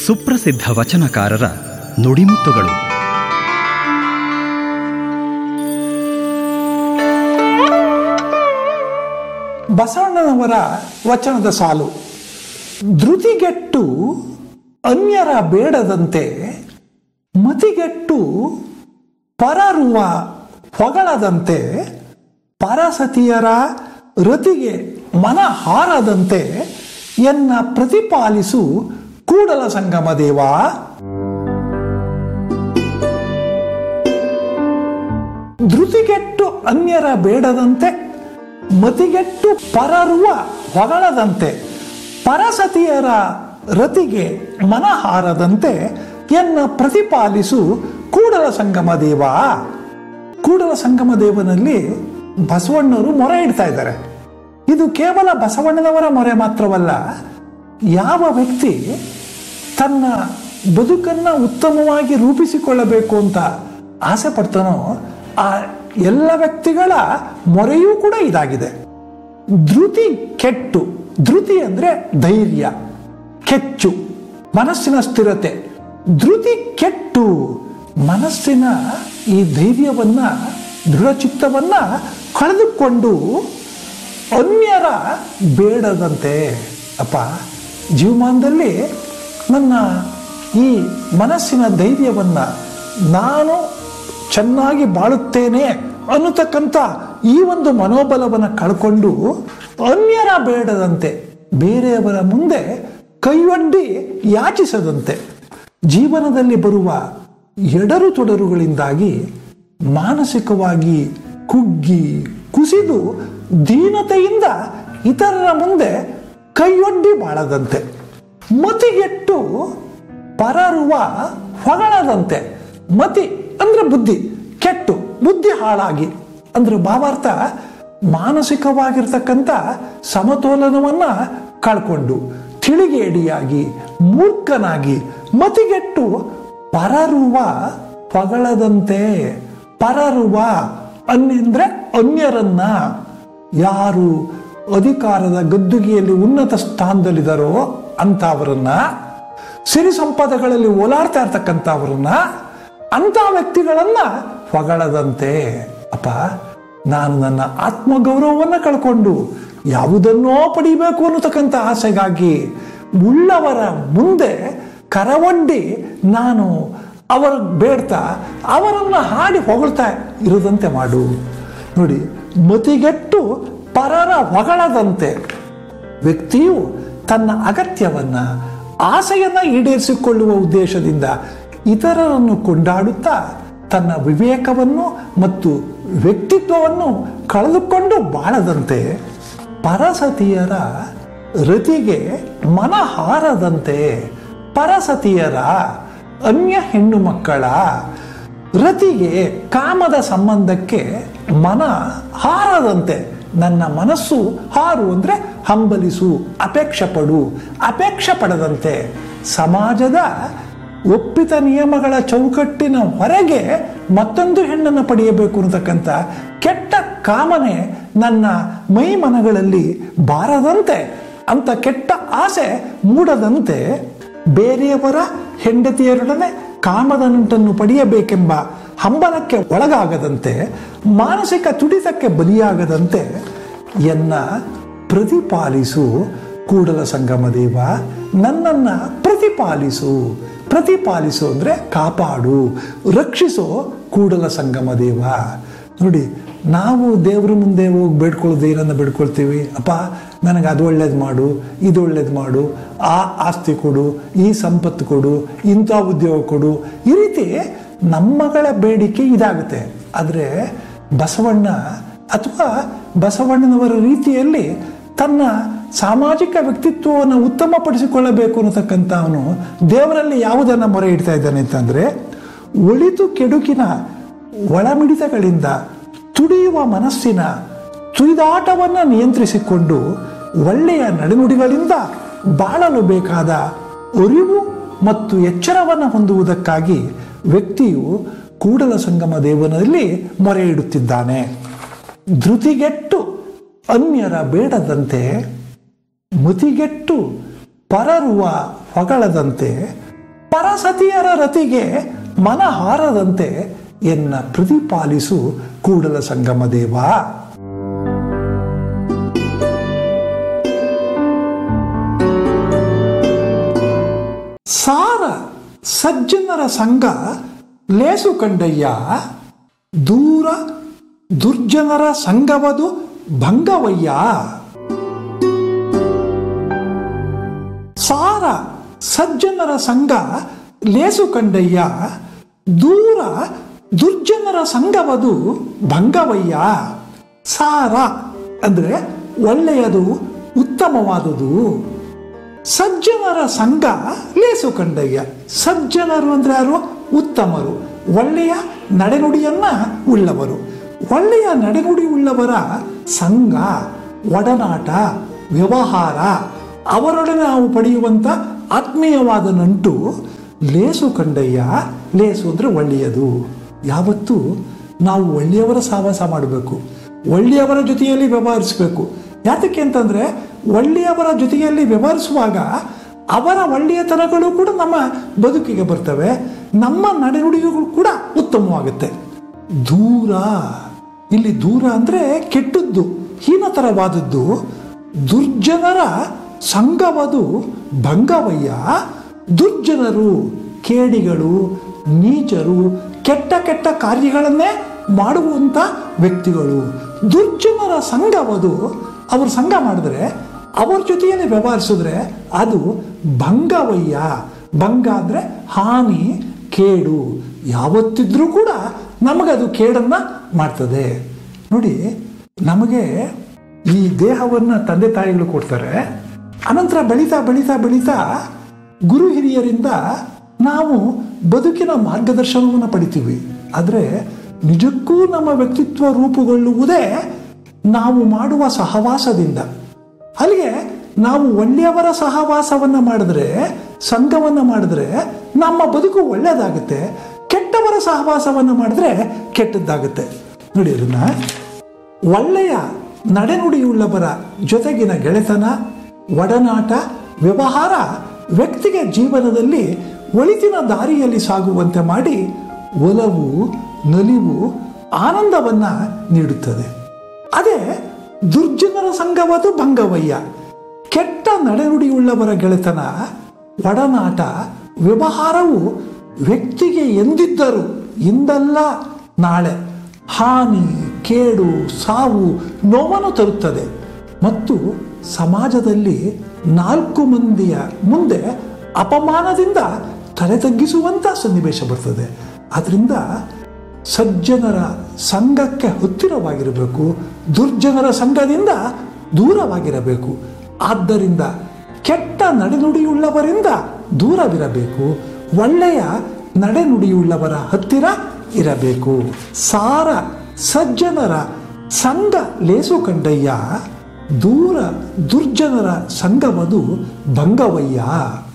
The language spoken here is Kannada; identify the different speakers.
Speaker 1: ಸುಪ್ರಸಿದ್ಧ ವಚನಕಾರರ ನುಡಿಮುತ್ತುಗಳು.
Speaker 2: ಬಸವಣ್ಣನವರ ವಚನದ ಸಾಲು: ಧೃತಿಗೆಟ್ಟು ಅನ್ಯರ ಬೇಡದಂತೆ, ಮತಿಗೆಟ್ಟು ಪರರುವ ಹೊಗಳದಂತೆ, ಪರಸತಿಯರ ರತಿಗೆ ಮನ ಹಾರದಂತೆ ಎನ್ನ ಪ್ರತಿಪಾಲಿಸು ಕೂಡಲ ಸಂಗಮ ದೇವ. ಧೃತಿಗೆಟ್ಟು ಅನ್ಯರ ಬೇಡದಂತೆ, ಮತಿಗೆಟ್ಟು ಪರರುವ ಹೊಗಳದಂತೆ, ಪರಸತಿಯರ ರತಿಗೆ ಮನಹಾರದಂತೆ ಎನ್ನ ಪ್ರತಿಪಾಲಿಸು ಕೂಡಲ ಸಂಗಮ ದೇವ. ಕೂಡಲ ಸಂಗಮ ದೇವನಲ್ಲಿ ಬಸವಣ್ಣವರು ಮೊರೆ ಇಡ್ತಾ ಇದ್ದಾರೆ. ಇದು ಕೇವಲ ಬಸವಣ್ಣನವರ ಮೊರೆ ಮಾತ್ರವಲ್ಲ. ಯಾವ ವ್ಯಕ್ತಿ ತನ್ನ ಬದುಕನ್ನು ಉತ್ತಮವಾಗಿ ರೂಪಿಸಿಕೊಳ್ಳಬೇಕು ಅಂತ ಆಸೆ ಪಡ್ತಾನೋ ಆ ಎಲ್ಲ ವ್ಯಕ್ತಿಗಳ ಮೊರೆಯೂ ಕೂಡ ಇದಾಗಿದೆ. ಧೃತಿ ಕೆಟ್ಟು, ಧೃತಿ ಅಂದ್ರೆ ಧೈರ್ಯ, ಕೆಚ್ಚು ಮನಸ್ಸಿನ ಸ್ಥಿರತೆ. ಧೃತಿ ಕೆಟ್ಟು ಮನಸ್ಸಿನ ಈ ಧೈರ್ಯವನ್ನ, ದೃಢಚಿತ್ತವನ್ನ ಕಳೆದುಕೊಂಡು ಅನ್ಯರ ಬೇಡದಂತೆ. ಅಪ್ಪ, ಜೀವಮಾನದಲ್ಲಿ ನನ್ನ ಈ ಮನಸ್ಸಿನ ಧೈರ್ಯವನ್ನ, ನಾನು ಚೆನ್ನಾಗಿ ಬಾಳುತ್ತೇನೆ ಅನ್ನತಕ್ಕಂಥ ಈ ಒಂದು ಮನೋಬಲವನ್ನು ಕಳ್ಕೊಂಡು ಅನ್ಯರ ಬೇಡದಂತೆ, ಬೇರೆಯವರ ಮುಂದೆ ಕೈಯೊಡ್ಡಿ ಯಾಚಿಸದಂತೆ, ಜೀವನದಲ್ಲಿ ಬರುವ ಎಡರು ತೊಡರುಗಳಿಂದಾಗಿ ಮಾನಸಿಕವಾಗಿ ಕುಗ್ಗಿ ಕುಸಿದು ದೀನತೆಯಿಂದ ಇತರರ ಮುಂದೆ ಕೈಯೊಡ್ಡಿ ಬಾಳದಂತೆ, ಮತಿಗೆಟ್ಟು ಪರರುವ ಹೊಗಳದಂತೆ. ಮತಿ ಅಂದ್ರೆ ಬುದ್ಧಿ ಕೆಟ್ಟು, ಬುದ್ಧಿ ಹಾಳಾಗಿ ಅಂದ್ರೆ ಭಾವಾರ್ಥ ಮಾನಸಿಕವಾಗಿರ್ತಕ್ಕಂಥ ಸಮತೋಲನವನ್ನ ಕಳ್ಕೊಂಡು ತಿಳಿಗೇಡಿಯಾಗಿ ಮೂರ್ಖನಾಗಿ ಮತಿಗೆಟ್ಟು ಪರರುವ ಹೊಗಳದಂತೆ. ಪರರುವ ಅಂದ್ರೆ ಅನ್ಯರನ್ನ, ಯಾರು ಅಧಿಕಾರದ ಗದ್ದುಗೆಯಲ್ಲಿ ಉನ್ನತ ಸ್ಥಾನದಲ್ಲಿದ್ದಾರೋ ಅಂತವರನ್ನ, ಸಿರಿ ಸಂಪದಗಳಲ್ಲಿ ಓಲಾಡ್ತಾ ಇರ್ತಕ್ಕಂಥವ್ರನ್ನ, ಅಂತ ವ್ಯಕ್ತಿಗಳನ್ನ ಹೊಗಳದಂತೆ. ಅಪ್ಪ, ನಾನು ನನ್ನ ಆತ್ಮಗೌರವವನ್ನು ಕಳ್ಕೊಂಡು ಯಾವುದನ್ನೋ ಪಡಿಬೇಕು ಅನ್ನತಕ್ಕಂಥ ಆಸೆಗಾಗಿ ಉಳ್ಳವರ ಮುಂದೆ ಕರವೊಡ್ಡಿ ನಾನು ಅವರ ಬೇಡ್ತಾ ಅವರನ್ನ ಹಾಡಿ ಹೊಗಳ್ತಾ ಇರದಂತೆ ಮಾಡು. ನೋಡಿ, ಮತಿಗೆಟ್ಟು ಪರರ ಹೊಗಳದಂತೆ. ವ್ಯಕ್ತಿಯು ತನ್ನ ಅಗತ್ಯವನ್ನ, ಆಸೆಯನ್ನ ಈಡೇರಿಸಿಕೊಳ್ಳುವ ಉದ್ದೇಶದಿಂದ ಇತರರನ್ನು ಕೊಂಡಾಡುತ್ತಾ ತನ್ನ ವಿವೇಕವನ್ನು ಮತ್ತು ವ್ಯಕ್ತಿತ್ವವನ್ನು ಕಳೆದುಕೊಂಡು ಬಾಳದಂತೆ, ಪರಸತಿಯರ ರತಿಗೆ ಮನ ಹಾರದಂತೆ. ಪರಸತಿಯರ, ಅನ್ಯ ಹೆಣ್ಣು ಮಕ್ಕಳ ರತಿಗೆ, ಕಾಮದ ಸಂಬಂಧಕ್ಕೆ ಮನ ಹಾರದಂತೆ. ನನ್ನ ಮನಸ್ಸು ಹಾರು ಅಂದ್ರೆ ಹಂಬಲಿಸು, ಅಪೇಕ್ಷೆ ಪಡು, ಅಪೇಕ್ಷೆ ಪಡದಂತೆ. ಸಮಾಜದ ಒಪ್ಪಿತ ನಿಯಮಗಳ ಚೌಕಟ್ಟಿನ ಹೊರಗೆ ಮತ್ತೊಂದು ಹೆಣ್ಣನ್ನು ಪಡೆಯಬೇಕು ಅನ್ನತಕ್ಕಂಥ ಕೆಟ್ಟ ಕಾಮನೆ ನನ್ನ ಮೈ ಮನಗಳಲ್ಲಿ ಬಾರದಂತೆ, ಅಂತ ಕೆಟ್ಟ ಆಸೆ ಮೂಡದಂತೆ, ಬೇರೆಯವರ ಹೆಂಡತಿಯರೊಡನೆ ಕಾಮದ ನಂಟನ್ನು ಪಡೆಯಬೇಕೆಂಬ ಹಂಬಲಕ್ಕೆ ಒಳಗಾಗದಂತೆ, ಮಾನಸಿಕ ತುಡಿತಕ್ಕೆ ಬಲಿಯಾಗದಂತೆ ಎನ್ನ ಪ್ರತಿಪಾಲಿಸು ಕೂಡಲ ಸಂಗಮ ದೇವ. ನನ್ನನ್ನ ಪ್ರತಿಪಾಲಿಸು. ಪ್ರತಿಪಾಲಿಸು ಅಂದ್ರೆ ಕಾಪಾಡು, ರಕ್ಷಿಸೋ ಕೂಡಲ ಸಂಗಮ ದೇವ. ನೋಡಿ, ನಾವು ದೇವ್ರ ಮುಂದೆ ಹೋಗಿ ಬೇಡ್ಕೊಳ್ಳೋದು ಏನನ್ನ ಬೇಡ್ಕೊಳ್ತೀವಿ? ಅಪ್ಪ, ನನಗೆ ಅದು ಒಳ್ಳೇದು ಮಾಡು, ಇದು ಒಳ್ಳೇದು ಮಾಡು, ಆ ಆಸ್ತಿ ಕೊಡು, ಈ ಸಂಪತ್ತು ಕೊಡು, ಇಂಥ ಉದ್ಯೋಗ ಕೊಡು. ಈ ರೀತಿ ನಮ್ಮಗಳ ಬೇಡಿಕೆ ಇದಾಗುತ್ತೆ. ಆದರೆ ಬಸವಣ್ಣ ಅಥವಾ ಬಸವಣ್ಣನವರ ರೀತಿಯಲ್ಲಿ ತನ್ನ ಸಾಮಾಜಿಕ ವ್ಯಕ್ತಿತ್ವವನ್ನು ಉತ್ತಮಪಡಿಸಿಕೊಳ್ಳಬೇಕು ಅನ್ನತಕ್ಕಂಥ ಅವನು ದೇವರಲ್ಲಿ ಯಾವುದನ್ನು ಮೊರೆ ಇಡ್ತಾ ಇದ್ದಾನೆ ಅಂತಂದ್ರೆ, ಒಳಿತು ಕೆಡುಕಿನ ಒಳಮಿಡಿತಗಳಿಂದ ತುಡಿಯುವ ಮನಸ್ಸಿನ ತುಳಿದಾಟವನ್ನು ನಿಯಂತ್ರಿಸಿಕೊಂಡು ಒಳ್ಳೆಯ ನಡೆನುಡಿಗಳಿಂದ ಬಾಳಲು ಬೇಕಾದ ಅರಿವು ಮತ್ತು ಎಚ್ಚರವನ್ನು ಹೊಂದುವುದಕ್ಕಾಗಿ ವ್ಯಕ್ತಿಯು ಕೂಡಲ ಸಂಗಮ ದೇವನಲ್ಲಿ ಮೊರೆ ಇಡುತ್ತಿದ್ದಾನೆ. ಧೃತಿಗೆಟ್ಟು ಅನ್ಯರ ಬೇಡದಂತೆ, ಮತಿಗೆಟ್ಟು ಪರರುವ ಹೊಗಳದಂತೆ, ಪರಸತಿಯರ ರತಿಗೆ ಮನ ಹಾರದಂತೆ ಎನ್ನ ಪ್ರತಿಪಾಲಿಸು ಕೂಡಲ ಸಂಗಮ ದೇವ. ಸಾರ ಸಜ್ಜನರ ಸಂಘ ಲೇಸು ಕಂಡಯ್ಯ, ದೂರ ದುರ್ಜನರ ಸಂಘವದು ಭಂಗವಯ್ಯ. ಸಾರ ಸಜ್ಜನರ ಸಂಘ ಲೇಸು ಕಂಡಯ್ಯ, ದೂರ ದುರ್ಜನರ ಸಂಘವದು ಭಂಗವಯ್ಯ. ಸಾರ ಅಂದರೆ ಒಳ್ಳೆಯದು, ಉತ್ತಮವಾದುದು. ಸಜ್ಜನರ ಸಂಘ ಲೇಸು ಕಂಡಯ್ಯ. ಸಜ್ಜನರು ಅಂದರೆ ಯಾರು? ಉತ್ತಮರು, ಒಳ್ಳೆಯ ನಡೆನುಡಿಯನ್ನ ಉಳ್ಳವರು. ಒಳ್ಳೆಯ ನಡೆನುಡಿ ಉಳ್ಳವರ ಸಂಘ, ಒಡನಾಟ, ವ್ಯವಹಾರ, ಅವರೊಡನೆ ನಾವು ಪಡೆಯುವಂಥ ಆತ್ಮೀಯವಾದ ನಂಟು ಲೇಸು ಕಂಡಯ್ಯ. ಲೇಸು ಅಂದರೆ ಒಳ್ಳೆಯದು. ಯಾವತ್ತೂ ನಾವು ಒಳ್ಳೆಯವರ ಸಹವಾಸ ಮಾಡಬೇಕು, ಒಳ್ಳೆಯವರ ಜೊತೆಯಲ್ಲಿ ವ್ಯವಹರಿಸಬೇಕು. ಯಾತಕ್ಕೆ ಅಂತಂದರೆ ಒಳ್ಳೆಯವರ ಜೊತೆಯಲ್ಲಿ ವ್ಯವಹರಿಸುವಾಗ ಅವರ ಒಳ್ಳೆಯತನಗಳು ಕೂಡ ನಮ್ಮ ಬದುಕಿಗೆ ಬರ್ತವೆ, ನಮ್ಮ ನಡೆನುಡಿಗಳು ಕೂಡ ಉತ್ತಮವಾಗುತ್ತೆ. ದೂರ, ಇಲ್ಲಿ ದೂರ ಅಂದರೆ ಕೆಟ್ಟದ್ದು, ಹೀನತರವಾದದ್ದು. ದುರ್ಜನರ ಸಂಘವದು ಭಂಗವಯ್ಯ. ದುರ್ಜನರು, ಕೇಡಿಗಳು, ನೀಚರು, ಕೆಟ್ಟ ಕೆಟ್ಟ ಕಾರ್ಯಗಳನ್ನೇ ಮಾಡುವಂಥ ವ್ಯಕ್ತಿಗಳು. ದುರ್ಜನರ ಸಂಘವದು, ಅವರು ಸಂಘ ಮಾಡಿದ್ರೆ, ಅವ್ರ ಜೊತೆಯಲ್ಲಿ ವ್ಯವಹರಿಸಿದ್ರೆ ಅದು ಭಂಗವಯ್ಯ. ಭಂಗ ಅಂದರೆ ಹಾನಿ, ಕೇಡು. ಯಾವತ್ತಿದ್ರೂ ಕೂಡ ನಮಗದು ಕೇಡನ್ನು ಮಾಡ್ತದೆ. ನೋಡಿ, ನಮಗೆ ಈ ದೇಹವನ್ನು ತಂದೆ ತಾಯಿಗಳು ಕೊಡ್ತಾರೆ. ಅನಂತರ ಬೆಳೀತಾ ಬೆಳೀತಾ ಬೆಳೀತಾ ಗುರು ಹಿರಿಯರಿಂದ ನಾವು ಬದುಕಿನ ಮಾರ್ಗದರ್ಶನವನ್ನು ಪಡಿತೀವಿ. ಆದರೆ ನಿಜಕ್ಕೂ ನಮ್ಮ ವ್ಯಕ್ತಿತ್ವ ರೂಪುಗೊಳ್ಳುವುದೇ ನಾವು ಮಾಡುವ ಸಹವಾಸದಿಂದ. ಅಲ್ಲಿಗೆ ನಾವು ಒಳ್ಳೆಯವರ ಸಹವಾಸವನ್ನು ಮಾಡಿದ್ರೆ, ಸಂಘವನ್ನು ಮಾಡಿದ್ರೆ ನಮ್ಮ ಬದುಕು ಒಳ್ಳೆಯದಾಗುತ್ತೆ. ಕೆಟ್ಟವರ ಸಹವಾಸವನ್ನು ಮಾಡಿದ್ರೆ ಕೆಟ್ಟದ್ದಾಗುತ್ತೆ. ನೋಡಿ, ಅದನ್ನ ಒಳ್ಳೆಯ ನಡೆನುಡಿಯುಳ್ಳವರ ಜೊತೆಗಿನ ಗೆಳೆತನ, ಒಡನಾಟ, ವ್ಯವಹಾರ ವ್ಯಕ್ತಿಗೆ ಜೀವನದಲ್ಲಿ ಒಳಿತಿನ ದಾರಿಯಲ್ಲಿ ಸಾಗುವಂತೆ ಮಾಡಿ ಒಲವು, ನಲಿವು, ಆನಂದವನ್ನು ನೀಡುತ್ತದೆ. ಅದೇ ದುರ್ಜನರ ಸಂಘವದು ಭಂಗವಯ್ಯ. ಕೆಟ್ಟ ನಡೆನುಡಿಯುಳ್ಳವರ ಗೆಳೆತನ, ಒಡನಾಟ, ವ್ಯವಹಾರವು ವ್ಯಕ್ತಿಗೆ ಎಂದಿದ್ದರೂ ಇಂದಲ್ಲ ನಾಳೆ ಹಾನಿ, ಕೇಡು, ಸಾವು, ನೋವನ್ನು ತರುತ್ತದೆ ಮತ್ತು ಸಮಾಜದಲ್ಲಿ 4 ಮಂದಿಯ ಮುಂದೆ ಅಪಮಾನದಿಂದ ತಲೆ ತಗ್ಗಿಸುವಂಥ ಸನ್ನಿವೇಶ ಬರ್ತದೆ. ಆದ್ದರಿಂದ ಸಜ್ಜನರ ಸಂಘಕ್ಕೆ ಹತ್ತಿರವಾಗಿರಬೇಕು, ದುರ್ಜನರ ಸಂಘದಿಂದ ದೂರವಾಗಿರಬೇಕು. ಆದ್ದರಿಂದ ಕೆಟ್ಟ ನಡೆನುಡಿಯುಳ್ಳವರಿಂದ ದೂರವಿರಬೇಕು, ಒಳ್ಳೆಯ ನಡೆನುಡಿಯುಳ್ಳವರ ಹತ್ತಿರ ಇರಬೇಕು. ಸಾರ ಸಜ್ಜನರ ಸಂಘ ಲೇಸು ಕಂಡಯ್ಯ, ದೂರ ದುರ್ಜನರ ಸಂಘವದು ಭಂಗವಯ್ಯ.